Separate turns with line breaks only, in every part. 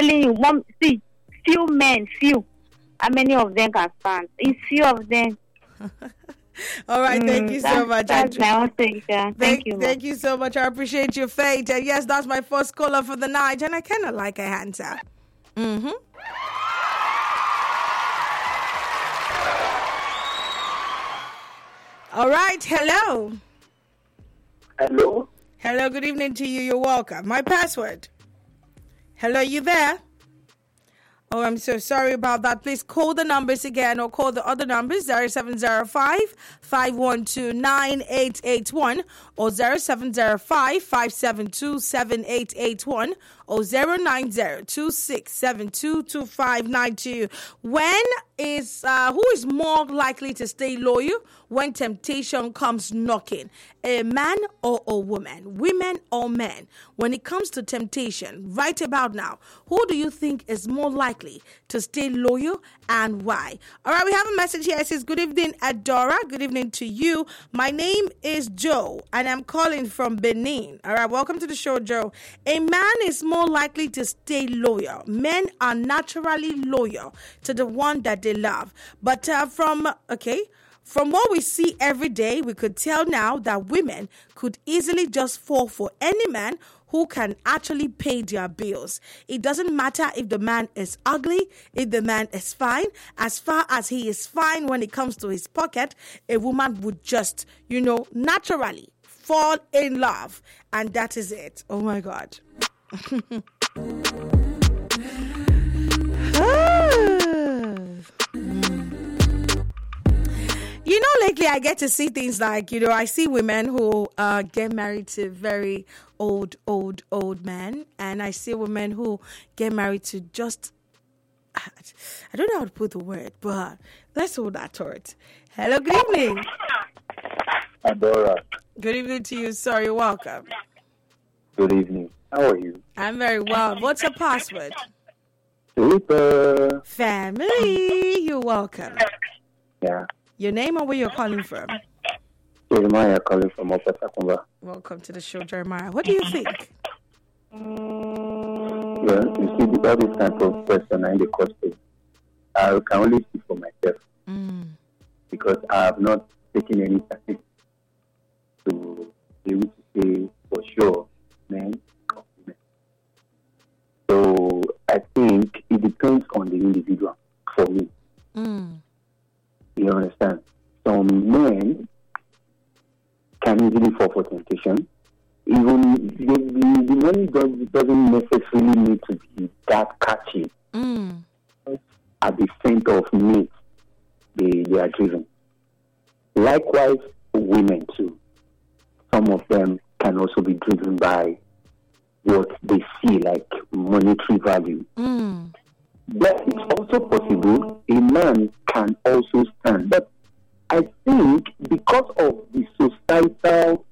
telling you, mom, see, few men, few. How many of them can stand? It's few of them.
All right, thank you so much.
That's my own thing, yeah. Thank you.
Thank you so much. I appreciate your faith. And yes, that's my first caller for the night, and I kind of like her answer. All right, hello.
Hello?
Hello, good evening to you. You're welcome. My password. Hello, you there? Oh, I'm so sorry about that. Please call the numbers again or call the other numbers 0705-512-9881 or 0705-572-7881 or 090-2672-2592. Who is more likely to stay loyal when temptation comes knocking? A man or a woman? Women or men? When it comes to temptation, right about now, who do you think is more likely to stay loyal and why? All right, we have a message here. It says, good evening, Adora. Good evening to you. My name is Joe, and I'm calling from Benin. All right, welcome to the show, Joe. A man is more likely to stay loyal. Men are naturally loyal to the one that they love. But from what we see every day, we could tell now that women could easily just fall for any man who can actually pay their bills. It doesn't matter if the man is ugly, if the man is fine. As far as he is fine when it comes to his pocket, a woman would just, naturally fall in love. And that is it. Oh, my God. Lately I get to see things like, I see women who get married to very old men. And I see women who get married to just, I don't know how to put the word, but let's hold that thought. Hello, good evening.
Adora.
Good evening to you, sir. You're welcome.
Good evening. How are you?
I'm very well. What's your password?
Super.
Family. You're welcome.
Yeah.
Your name or where you're calling from?
Jeremiah calling from Upper Takumba.
Welcome to the show, Jeremiah. What do you think?
Well, you see, without this type of question in the question, I can only speak for myself. Because I have not taken any statistics to be able to say for sure men or women. So I think it depends on the individual for me. You understand? Some men can easily fall for temptation. Even the money doesn't necessarily need to be that catchy. At the center of meat, they are driven. Likewise, women too. Some of them can also be driven by what they see like monetary value. But it's also possible a man can also stand. But I think because of the societal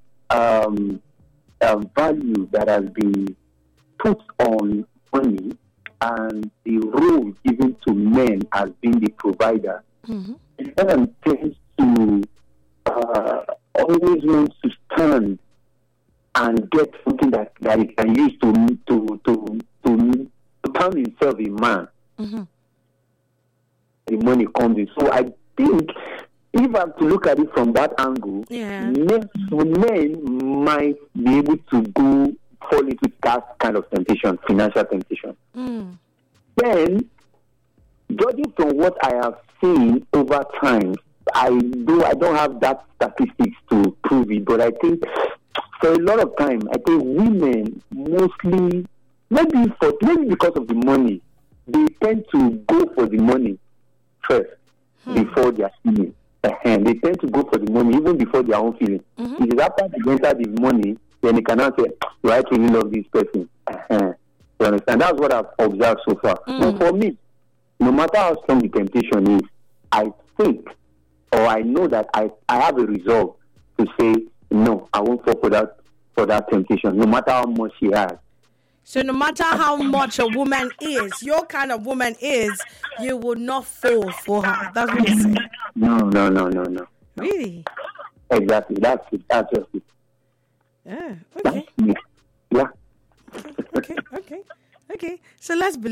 value that has been put on money and the role given to men as being the provider, men tends to always want to stand and get something that he can use to turn himself a man. The money comes in. So I think if I'm to look at it from that angle, men might be able to fall into that kind of temptation, financial temptation. Then, judging from what I have seen over time, I don't have that statistics to prove it, but I think for a lot of time, I think women mostly, maybe because of the money, they tend to go for the money first before their feeling. They tend to go for the money even before their own feeling. It is after they enter the money, then they cannot say, "Do I really love this person?" You understand? That's what I've observed so far. But for me, no matter how strong the temptation is, I think or I know that I have a resolve to say no. I won't fall for that temptation, no matter how much she has.
So no matter how much a woman is, your kind of woman is, you would not fall for her. That's what you say.
No.
Really?
Exactly. That's it. That's just it.
Yeah. Okay.
Yeah.
Okay. So let's